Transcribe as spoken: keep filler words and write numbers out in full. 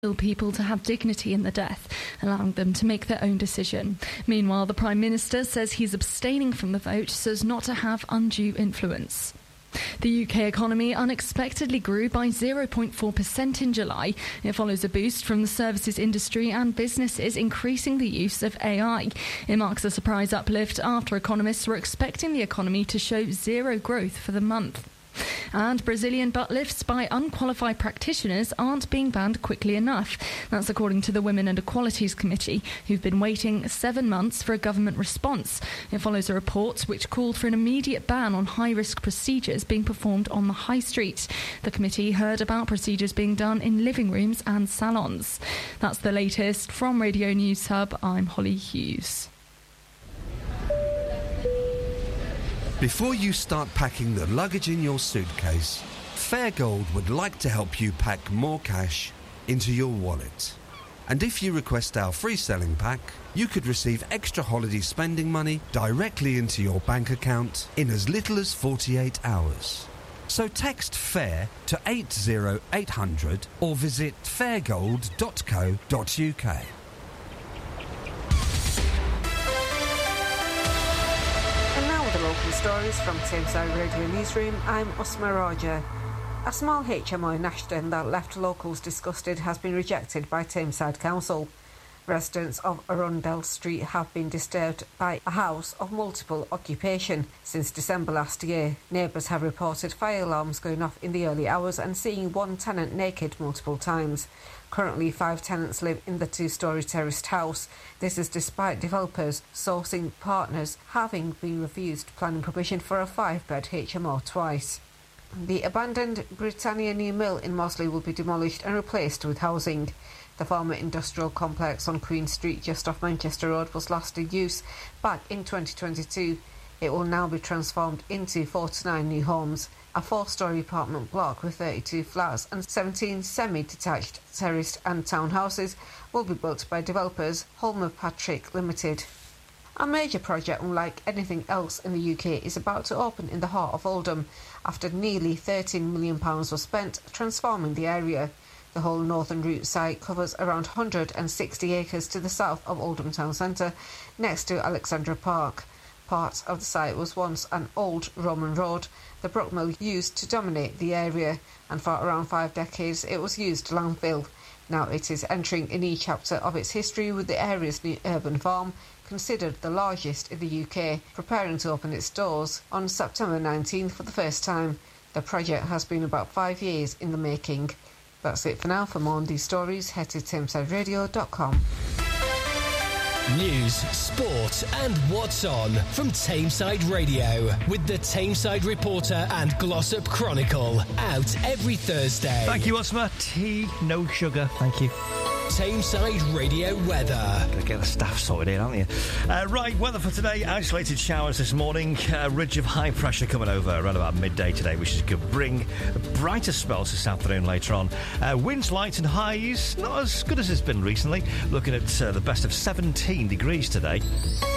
people to have dignity in the death, allowing them to make their own decision. Meanwhile, the Prime Minister says he's abstaining from the vote so as not to have undue influence. The U K economy unexpectedly grew by zero point four percent in July. It follows a boost from the services industry and businesses increasing the use of A I. It marks a surprise uplift after economists were expecting the economy to show zero growth for the month. And Brazilian butt lifts by unqualified practitioners aren't being banned quickly enough. That's according to the Women and Equalities Committee, who've been waiting seven months for a government response. It follows a report which called for an immediate ban on high-risk procedures being performed on the high street. The committee heard about procedures being done in living rooms and salons. That's the latest from Radio News Hub. I'm Holly Hughes. Before you start packing the luggage in your suitcase, Fairgold would like to help you pack more cash into your wallet. And if you request our free selling pack, you could receive extra holiday spending money directly into your bank account in as little as forty-eight hours. So text FAIR to eight zero eight hundred or visit fairgold dot co dot uk. Local stories from Tameside Radio Newsroom. I'm Usma Roger. A small H M O in Ashton that left locals disgusted has been rejected by Tameside Council. Residents of Arundel Street have been disturbed by a house of multiple occupation since December last year. Neighbours have reported fire alarms going off in the early hours and seeing one tenant naked multiple times. Currently, five tenants live in the two-storey terraced house. This is despite developers sourcing partners having been refused planning permission for a five-bed H M O twice. The abandoned Britannia New Mill in Mosley will be demolished and replaced with housing. The former industrial complex on Queen Street just off Manchester Road was last in use back in twenty twenty-two. It will now be transformed into forty-nine new homes. A four-storey apartment block with thirty-two flats and seventeen semi-detached terraced and townhouses will be built by developers Holmer Patrick Limited. A major project unlike anything else in the U K is about to open in the heart of Oldham after nearly thirteen million pounds was spent transforming the area. The whole northern route site covers around one hundred sixty acres to the south of Oldham Town Centre, next to Alexandra Park. Part of the site was once an old Roman road the Brook Mill used to dominate the area, and for around five decades it was used to landfill. Now it is entering a new chapter of its history with the area's new urban farm, considered the largest in the U K, preparing to open its doors on September nineteenth for the first time. The project has been about five years in the making. That's it for now. For more on these stories, head to tameside radio dot com. News, sport and what's on from Tameside Radio with the Tameside Reporter and Glossop Chronicle, out every Thursday. Thank you, Usma. Tea, no sugar. Thank you. Tameside Radio weather. Gotta get the staff sorted in, aren't you? Uh, right, weather for today. Isolated showers this morning. A ridge of high pressure coming over around about midday today, which is going to bring brighter spells this afternoon later on. Uh, winds light and highs, not as good as it's been recently. Looking at uh, the best of seventeen degrees today.